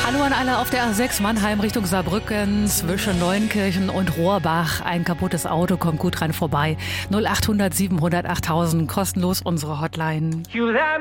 Hallo an alle auf der A6 Mannheim Richtung Saarbrücken zwischen Neunkirchen und Rohrbach. Ein kaputtes Auto kommt gut dran vorbei. 0800 700 8000, kostenlos unsere Hotline.